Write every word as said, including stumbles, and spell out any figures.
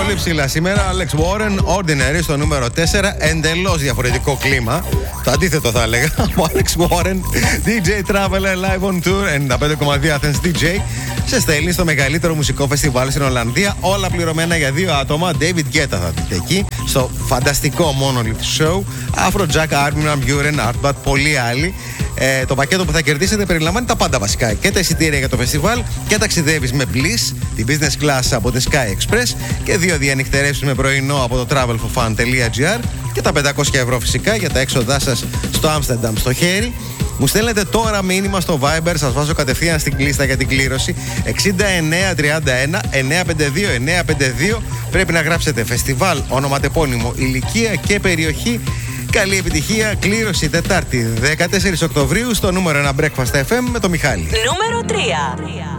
πολύ ψηλά σήμερα. Alex Warren, Ordinary στο νούμερο τέσσερα. Εντελώς διαφορετικό κλίμα. Το αντίθετο θα έλεγα. Ο Alex Warren, ντι τζέι Traveler Live on Tour ενενήντα πέντε κόμμα δύο Athens ντι τζέι. Σε στέλνει στο μεγαλύτερο μουσικό φεστιβάλ στην Ολλανδία. Όλα πληρωμένα για δύο άτομα. David Guetta θα δείτε εκεί. Στο φανταστικό Monolith Show. Afrojack, Armin van Buuren, Artbat, πολλοί άλλοι. Ε, το πακέτο που θα κερδίσετε περιλαμβάνει τα πάντα βασικά. Και τα εισιτήρια για το φεστιβάλ και ταξιδεύεις με Bliss, την business class από τη Sky Express και δύο διανυκτερεύσεις με πρωινό από το travel for fun τελεία τζι άρ και τα πεντακόσια ευρώ φυσικά για τα έξοδά σας στο Άμστερνταμ στο χέρι. Μου στέλνετε τώρα μήνυμα στο Viber, σας βάζω κατευθείαν στην κλίστα για την κλήρωση εξήντα εννέα τριάντα ένα εννιακόσια πενήντα δύο εννιακόσια πενήντα δύο. Πρέπει να γράψετε φεστιβάλ, ονοματεπώνυμο, ηλικία και περιοχή. Καλή επιτυχία, κλήρωση Τετάρτη δεκατέσσερις Οκτωβρίου στο νούμερο ένα Breakfast εφ εμ με το Μιχάλη. Νούμερο τρία.